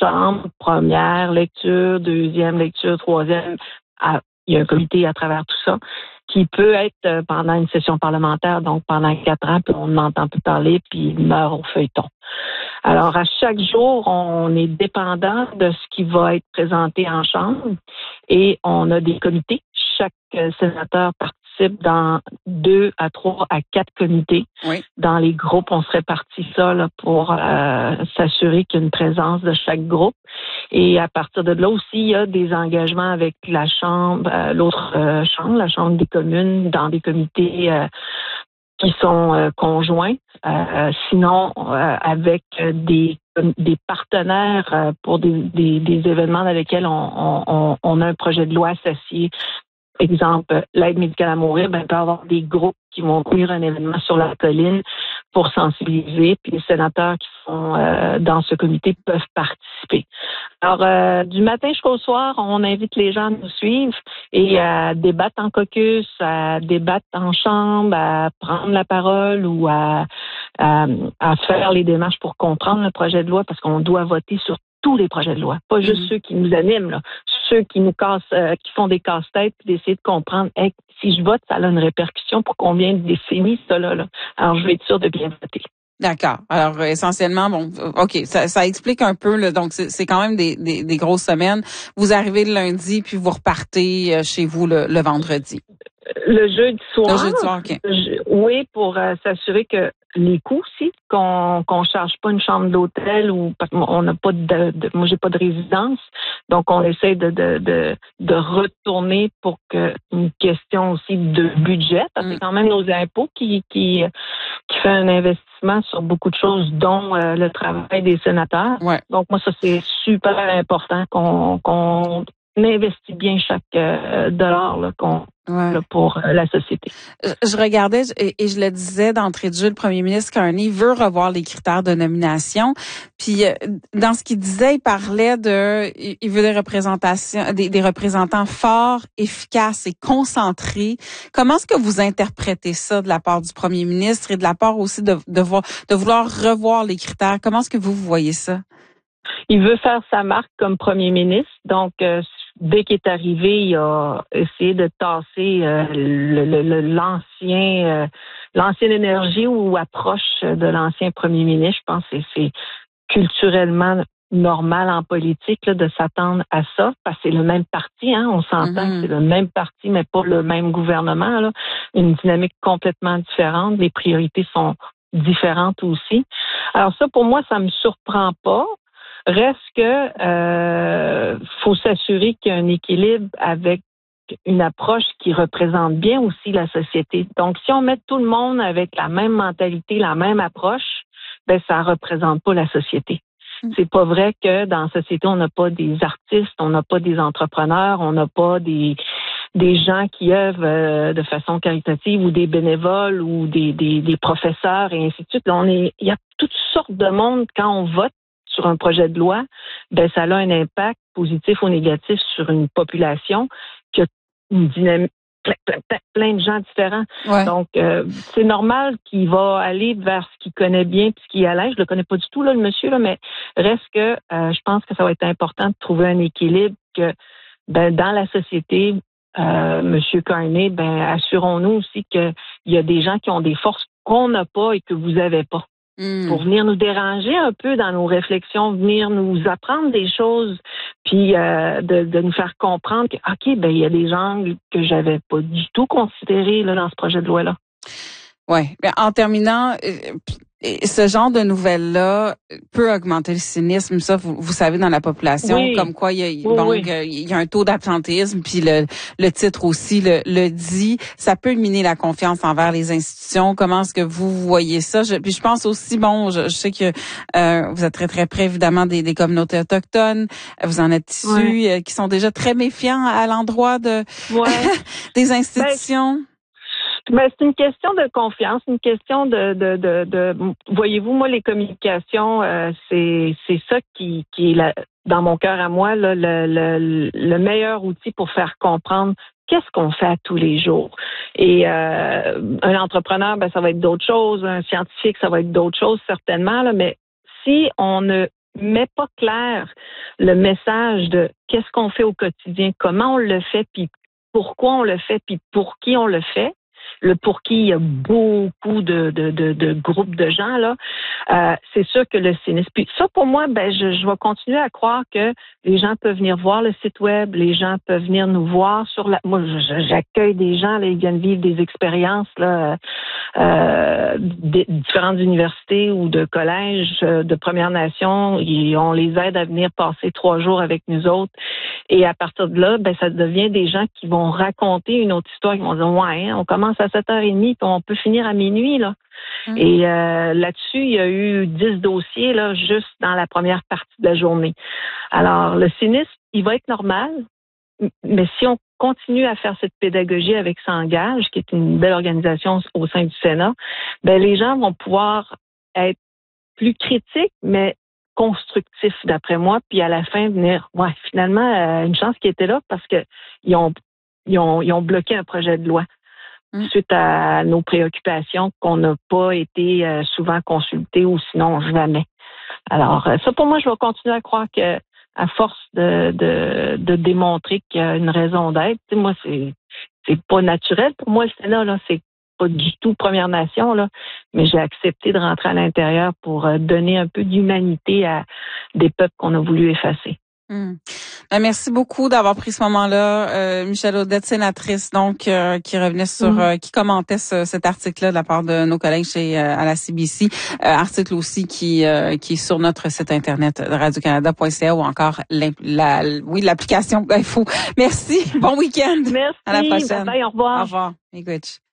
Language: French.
chambre, première lecture, deuxième lecture, troisième. Il y a un comité à travers tout ça qui peut être pendant une session parlementaire, donc pendant 4 ans, puis on n'entend plus parler, puis il meurt au feuilleton. Alors, à chaque jour, on est dépendant de ce qui va être présenté en chambre et on a des comités. Chaque sénateur participe dans 2 à 3 à 4 comités. Oui. Dans les groupes, on se répartit ça là, pour s'assurer qu'il y a une présence de chaque groupe. Et à partir de là aussi, il y a des engagements avec la Chambre, l'autre chambre, la Chambre des communes, dans des comités qui sont conjoints. Sinon, avec des partenaires pour des événements dans lesquels on a un projet de loi associé. Exemple, l'aide médicale à mourir, il peut y avoir des groupes qui vont tenir un événement sur la colline pour sensibiliser, puis les sénateurs qui sont dans ce comité peuvent participer. Alors, du matin jusqu'au soir, on invite les gens à nous suivre et à débattre en caucus, à débattre en chambre, à prendre la parole ou à faire les démarches pour comprendre le projet de loi, parce qu'on doit voter sur tous les projets de loi, pas juste ceux qui nous animent, là. Ceux qui nous cassent, qui font des casse-têtes, puis d'essayer de comprendre, si je vote, ça a une répercussion pour combien de décennies, ça là. Alors, je vais être sûre de bien voter. D'accord. Alors, essentiellement, bon, OK, ça explique un peu, là, donc c'est quand même des grosses semaines. Vous arrivez le lundi, puis vous repartez chez vous le vendredi. Le jeudi soir. Le jeudi soir, OK. Oui, pour s'assurer que les coûts aussi, qu'on charge pas une chambre d'hôtel ou parce qu'on n'a pas moi j'ai pas de résidence, donc on essaie de retourner pour que une question aussi de budget, parce que c'est quand même nos impôts qui fait un investissement sur beaucoup de choses, dont le travail des sénateurs. Ouais. Donc moi ça c'est super important qu'on investit bien chaque dollar là, pour la société. Je regardais et je le disais d'entrée de jeu, le premier ministre Carney veut revoir les critères de nomination. Puis dans ce qu'il disait, il parlait il veut des représentations, des représentants forts, efficaces et concentrés. Comment est-ce que vous interprétez ça de la part du premier ministre et de la part aussi de vouloir revoir les critères? Comment est-ce que vous voyez ça? Il veut faire sa marque comme premier ministre, donc dès qu'il est arrivé, il a essayé de tasser l'ancienne énergie ou approche de l'ancien premier ministre. Je pense que c'est culturellement normal en politique là, de s'attendre à ça, parce que c'est le même parti, hein. On s'entend que c'est le même parti, mais pas le même gouvernement, là. Une dynamique complètement différente. Les priorités sont différentes aussi. Alors ça, pour moi, ça me surprend pas. Reste que faut s'assurer qu'il y a un équilibre avec une approche qui représente bien aussi la société. Donc, si on met tout le monde avec la même mentalité, la même approche, ça représente pas la société. C'est pas vrai que dans la société, on n'a pas des artistes, on n'a pas des entrepreneurs, on n'a pas des gens qui œuvrent de façon caritative ou des bénévoles ou des professeurs et ainsi de suite. Il y a toutes sortes de monde quand on vote sur un projet de loi, ça a un impact positif ou négatif sur une population qui a une dynamique, plein de gens différents. Ouais. Donc, c'est normal qu'il va aller vers ce qu'il connaît bien puis ce qui est à l'aise. Je le connais pas du tout, là, le monsieur, là, mais reste que je pense que ça va être important de trouver un équilibre que dans la société, Monsieur Carney, assurons-nous aussi qu'il y a des gens qui ont des forces qu'on n'a pas et que vous avez pas. Pour venir nous déranger un peu dans nos réflexions, venir nous apprendre des choses, puis de nous faire comprendre que, OK, il y a des gens que j'avais pas du tout considérés là, dans ce projet de loi-là. Ouais. En terminant, ce genre de nouvelles-là peut augmenter le cynisme, ça, vous savez, dans la population, comme quoi il y a un taux d'absentéisme, puis le titre aussi le dit. Ça peut miner la confiance envers les institutions. Comment est-ce que vous voyez ça? Puis je pense aussi, je sais que vous êtes très, très près, évidemment, des communautés autochtones. Vous en êtes issus, qui sont déjà très méfiants à l'endroit des institutions. C'est une question de confiance, une question de voyez-vous, moi, les communications, c'est ça qui est dans mon cœur à moi, là, le meilleur outil pour faire comprendre qu'est-ce qu'on fait à tous les jours. Et un entrepreneur, ça va être d'autres choses, un scientifique, ça va être d'autres choses, certainement, là, mais si on ne met pas clair le message de qu'est-ce qu'on fait au quotidien, comment on le fait, puis pourquoi on le fait, puis pour qui on le fait. Le pour qui il y a beaucoup de groupes de gens là, c'est sûr que le cynisme. Puis ça pour moi, je vais continuer à croire que les gens peuvent venir voir le site web, les gens peuvent venir nous voir sur la. Moi, j'accueille des gens là, ils viennent vivre des expériences là, différentes universités ou de collèges de Premières Nations. On les aide à venir passer 3 jours avec nous autres. Et à partir de là, ça devient des gens qui vont raconter une autre histoire, qui vont dire ouais, on commence à 7h30 puis on peut finir à minuit là. Et là-dessus, il y a eu 10 dossiers là juste dans la première partie de la journée. Alors le cynisme, il va être normal, mais si on continue à faire cette pédagogie avec S'engage, qui est une belle organisation au sein du Sénat, les gens vont pouvoir être plus critiques, mais constructif d'après moi, puis à la fin venir finalement une chance qui était là parce que ils ont bloqué un projet de loi suite à nos préoccupations qu'on n'a pas été souvent consultés ou sinon jamais. Alors ça pour moi, je vais continuer à croire que à force de démontrer qu'il y a une raison d'être, tu sais, moi c'est pas naturel pour moi le Sénat là, c'est pas du tout Première Nation, là, mais j'ai accepté de rentrer à l'intérieur pour donner un peu d'humanité à des peuples qu'on a voulu effacer. Merci beaucoup d'avoir pris ce moment-là, Michèle Audette, sénatrice, donc qui revenait sur, qui commentait cet article-là de la part de nos collègues à la CBC, article aussi qui est sur notre site internet radiocanada.ca ou encore l'application Info. Merci, bon week-end. Merci. À la prochaine. Bye, au revoir. Au revoir. Miigwech.